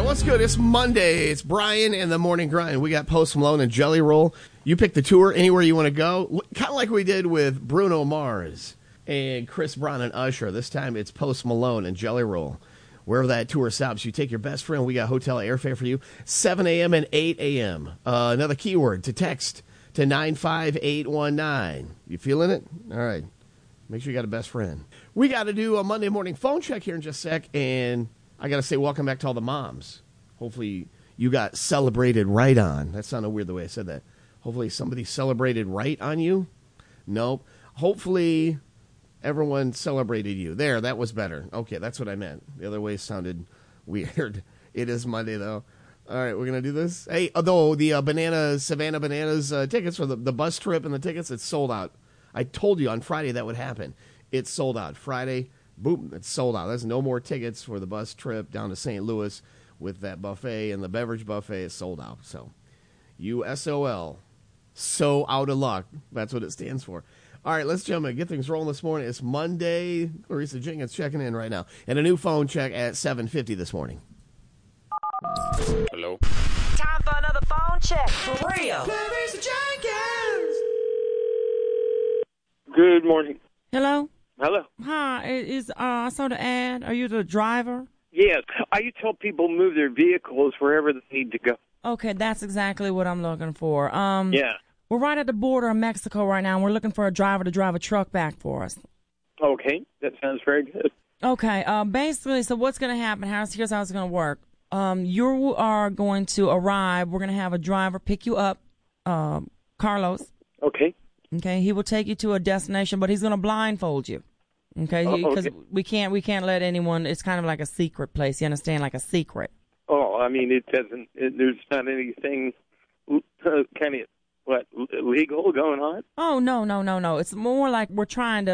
What's good? It's Monday. It's Brian and the Morning Grind. We got Post Malone and Jelly Roll. You pick the tour anywhere you want to go, kind of like we did with Bruno Mars and Chris Brown and Usher. This time it's Post Malone and Jelly Roll. Wherever that tour stops, you take your best friend. We got hotel airfare for you, 7 a.m. and 8 a.m. Another keyword to text to 95819. You feeling it? All right. Make sure you got a best friend. We got to do a Monday morning phone check here in just a sec, and I got to say welcome back to all the moms. Hopefully you got celebrated right on. That sounded weird the way I said that. Hopefully somebody celebrated right on you. Nope. Hopefully everyone celebrated you. There, that was better. Okay, that's what I meant. The other way sounded weird. It is Monday, though. All right, we're going to do this. Hey, although the Savannah Bananas tickets for the bus trip and the tickets, it's sold out. I told you on Friday that would happen. It's sold out. Friday, boom, it's sold out. There's no more tickets for the bus trip down to St. Louis with that buffet, and the beverage buffet is sold out. So, USOL, so out of luck. That's what it stands for. All right, let's jump in. Get things rolling this morning. It's Monday. Clarissa Jenkins checking in right now. And a new phone check at 7:50 this morning. Hello? Time for another phone check. For real. Clarissa Jenkins! Good morning. Hello? Hello. Hi, I saw the ad. Are you the driver? Yes, I tell people move their vehicles wherever they need to go. Okay, that's exactly what I'm looking for. Yeah. We're right at the border of Mexico right now, and we're looking for a driver to drive a truck back for us. Okay, that sounds very good. Okay, basically, so what's going to happen? Here's how it's going to work. You are going to arrive. We're going to have a driver pick you up, Carlos. Okay. Okay, he will take you to a destination, but he's going to blindfold you. Okay, because we can't let anyone. It's kind of like a secret place. You understand, like a secret. Oh, I mean, there's not anything kind of, legal going on? Oh, no. It's more like we're trying to